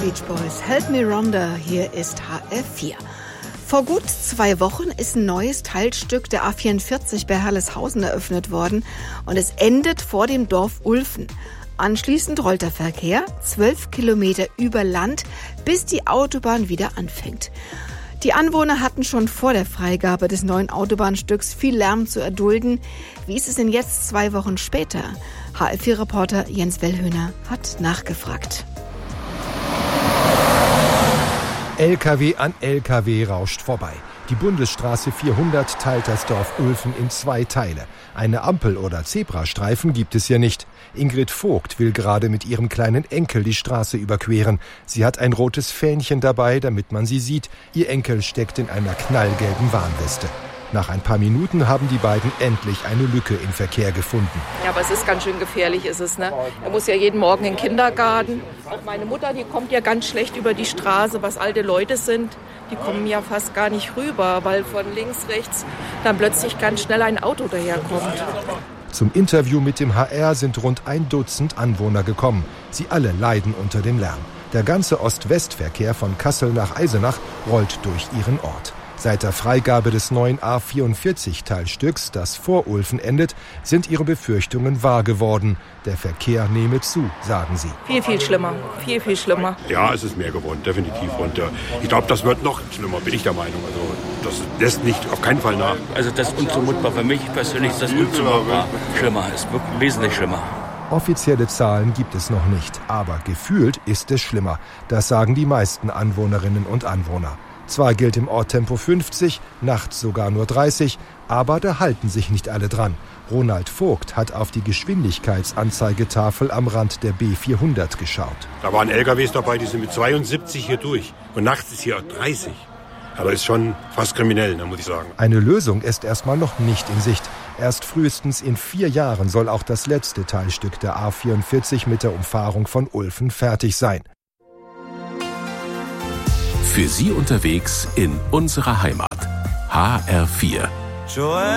Beach Boys, Help Me Rhonda, hier ist HR4. Vor gut 2 Wochen ist ein neues Teilstück der A44 bei Herleshausen eröffnet worden und es endet vor dem Dorf Ulfen. Anschließend rollt der Verkehr 12 Kilometer über Land, bis die Autobahn wieder anfängt. Die Anwohner hatten schon vor der Freigabe des neuen Autobahnstücks viel Lärm zu erdulden. Wie ist es denn jetzt 2 Wochen später? HR4-Reporter Jens Wellhöhner hat nachgefragt. LKW an LKW rauscht vorbei. Die Bundesstraße 400 teilt das Dorf Ulfen in 2 Teile. Eine Ampel oder Zebrastreifen gibt es hier nicht. Ingrid Vogt will gerade mit ihrem kleinen Enkel die Straße überqueren. Sie hat ein rotes Fähnchen dabei, damit man sie sieht. Ihr Enkel steckt in einer knallgelben Warnweste. Nach ein paar Minuten haben die beiden endlich eine Lücke im Verkehr gefunden. Ja, aber es ist ganz schön gefährlich, ist es, ne? Er muss ja jeden Morgen in den Kindergarten. Auch meine Mutter, die kommt ja ganz schlecht über die Straße, was alte Leute sind. Die kommen ja fast gar nicht rüber, weil von links, rechts dann plötzlich ganz schnell ein Auto daherkommt. Zum Interview mit dem HR sind rund 1 Dutzend Anwohner gekommen. Sie alle leiden unter dem Lärm. Der ganze Ost-West-Verkehr von Kassel nach Eisenach rollt durch ihren Ort. Seit der Freigabe des neuen A44-Teilstücks, das vor Ulfen endet, sind ihre Befürchtungen wahr geworden. Der Verkehr nehme zu, sagen sie. Viel, viel schlimmer. Viel, viel schlimmer. Ja, es ist mehr geworden, definitiv. Und ich glaube, das wird noch schlimmer, bin ich der Meinung. Also das lässt nicht auf keinen Fall nach. Also das ist unzumutbar. Für mich persönlich ist das unzumutbar. Schlimmer, ist wirklich wesentlich schlimmer. Offizielle Zahlen gibt es noch nicht, aber gefühlt ist es schlimmer. Das sagen die meisten Anwohnerinnen und Anwohner. Zwar gilt im Ort Tempo 50, nachts sogar nur 30, aber da halten sich nicht alle dran. Ronald Vogt hat auf die Geschwindigkeitsanzeigetafel am Rand der B400 geschaut. Da waren LKWs dabei, die sind mit 72 hier durch. Und nachts ist hier 30. Aber ist schon fast kriminell, muss ich sagen. Eine Lösung ist erstmal noch nicht in Sicht. Erst frühestens in 4 Jahren soll auch das letzte Teilstück der A44 mit der Umfahrung von Ulfen fertig sein. Für Sie unterwegs in unserer Heimat. HR4.